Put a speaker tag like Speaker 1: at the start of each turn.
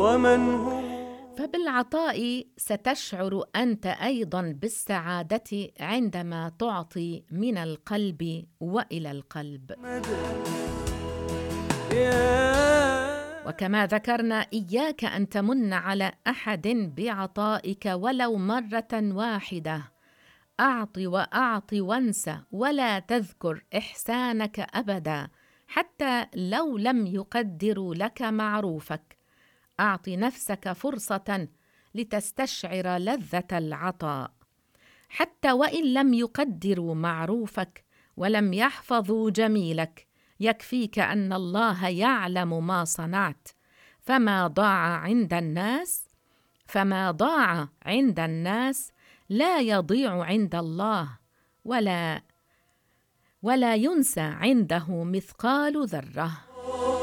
Speaker 1: ومن هم.
Speaker 2: فبالعطاء ستشعر أنت أيضاً بالسعادة عندما تعطي من القلب وإلى القلب. وكما ذكرنا، إياك أن تمن على أحد بعطائك ولو مرة واحدة. أعط وأعط وانسى، ولا تذكر إحسانك أبدا حتى لو لم يقدروا لك معروفك. أعط نفسك فرصة لتستشعر لذة العطاء، حتى وإن لم يقدروا معروفك ولم يحفظوا جميلك. يكفيك أن الله يعلم ما صنعت، فما ضاع عند الناس لا يضيع عند الله، ولا ينسى عنده مثقال ذرة.